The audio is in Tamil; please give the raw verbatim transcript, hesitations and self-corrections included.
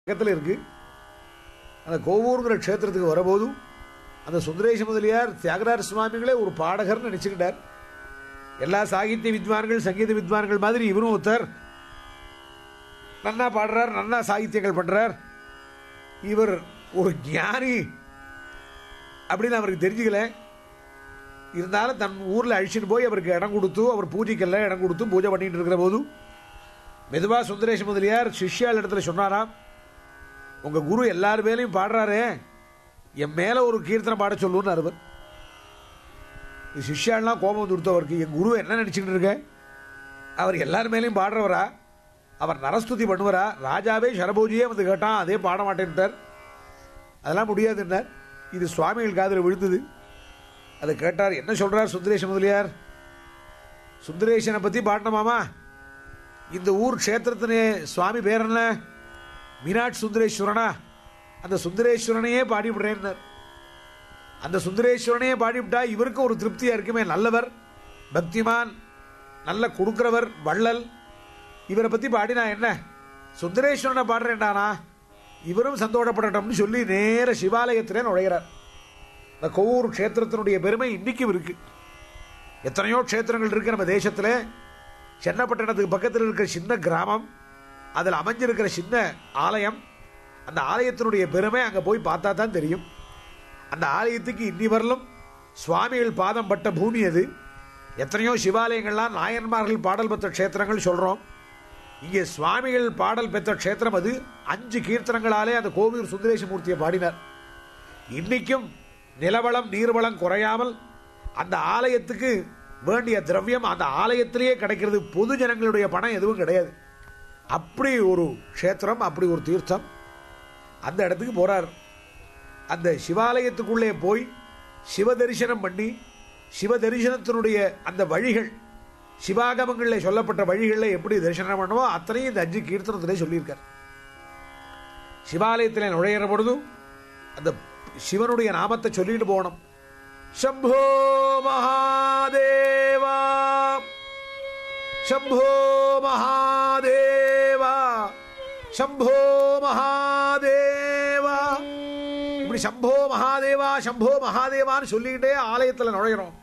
பக்கத்தில் இருக்கு. அந்த கோவூருங்கிற க்ஷேத்திரத்துக்கு வரபோது அந்த சுந்தரேஷ முதலியார் தியாகராஜ சுவாமிகளே ஒரு பாடகர்னு நினைச்சுக்கிட்டார். எல்லா சாகித்ய வித்வான்கள் சங்கீத வித்வான்கள் மாதிரி இவரும் ஒருத்தர் நன்னா பாடுறார், நன்னா சாகித்யங்கள் பண்றார், இவர் ஒரு ஞானி அப்படின்னு அவருக்கு தெரிஞ்சுக்கல. இருந்தாலும் தன் ஊரில் அழிச்சுட்டு போய் அவருக்கு இடம் கொடுத்து அவர் பூஜைக்கெல்லாம் இடம் கொடுத்து பூஜை பண்ணிட்டு இருக்கிற போது மெதுவா சுந்தரேஷ முதலியார் சிஷ்யால் இடத்துல சொன்னாராம், உங்க குரு எல்லாரு மேலையும் பாடுறாரு, என் மேல ஒரு கீர்த்தனை பாட சொல்லுன்னு அவர். சிஷ்யாலாம் கோபம் கொடுத்தவருக்கு, என் குரு என்ன நினைச்சுக்கிட்டு இருக்க, அவர் எல்லாரு மேலையும் பாடுறவரா, அவர் நரஸ்துதி பண்ணுவாரா, ராஜாவே சரபோஜியே வந்து கேட்டான் அதே பாட மாட்டேன்ட்டார், அதெல்லாம் முடியாதுன்னார். இது சுவாமிகள் காதில் விழுந்தது. அதை கேட்டார். என்ன சொல்றார் சுந்தரேஷ முதலியார்? சுந்தரேஷனை பத்தி பாடணுமாமா? இந்த ஊர் க்ஷேத்திரத்தினே சுவாமி பேர் என்ன? மீனாட்சி சுந்தரேஸ்வரனா? அந்த சுந்தரேஸ்வரனையே பாடிவிடுறேன். அந்த சுந்தரேஸ்வரனையே பாடிவிட்டா இவருக்கு ஒரு திருப்தியா இருக்குமே, நல்லவர், பக்திமான், நல்ல கொடுக்கிறவர், வள்ளல், இவரை பத்தி பாடினா என்ன, சுந்தரேஸ்வரனை பாடுறேன்டானா இவரும் சந்தோஷப்படட்டும்னு சொல்லி நேர சிவாலயத்திலே நுழைகிறார். இந்த கோவூர் க்ஷேத்திரத்தினுடைய பெருமை இன்னைக்கும் இருக்கு. எத்தனையோ க்ஷேத்திரங்கள் இருக்கு நம்ம தேசத்தில். சென்னப்பட்டணத்துக்கு பக்கத்தில் இருக்கிற சின்ன கிராமம், அதில் அமைஞ்சிருக்கிற சின்ன ஆலயம், அந்த ஆலயத்தினுடைய பெருமை அங்கே போய் பார்த்தா தான் தெரியும். அந்த ஆலயத்துக்கு இன்னி வரலும் சுவாமிகள் பாதம் பட்ட பூமி அது. எத்தனையோ சிவாலயங்கள்லாம் நாயன்மார்கள் பாடல் பெற்ற க்ஷேத்திரங்கள் சொல்றோம். இங்கே சுவாமிகள் பாடல் பெற்ற க்ஷேத்திரம் அது. அஞ்சு கீர்த்தனங்களாலே அந்த கோவூர் சுந்தரேசமூர்த்தியை பாடினார். இன்னைக்கும் நிலவளம் நீர்வளம் குறையாமல் அந்த ஆலயத்துக்கு வேண்டிய திரவியம் அந்த ஆலயத்திலேயே கிடைக்கிறது. பொது ஜனங்களுடைய பணம் எதுவும் கிடையாது. அப்படி ஒரு க்ஷேத்திரம், அப்படி ஒரு தீர்த்தம். அந்த இடத்துக்கு போறார். அந்த சிவாலயத்துக்குள்ளே போய் சிவ தரிசனம் பண்ணி, சிவ தரிசனத்தினுடைய அந்த வழிகள், சிவாகமங்களில் சொல்லப்பட்ட வழிகளில் எப்படி தரிசனம் பண்ணுவோ அத்தனையும் இந்த அஞ்சு கீர்த்தனத்திலே சொல்லியிருக்கார். சிவாலயத்தில் நுழையிற பொழுது அந்த சிவனுடைய நாமத்தை சொல்லிட்டு போகணும். சம்போ மகாதேவா, சம்போ மகாதேவா, சம்போ மகாதேவா, இப்படி சம்போ மகாதேவா சம்போ மகாதேவான்னு சொல்லிக்கிட்டே ஆலயத்தில் நுழையிறோம்.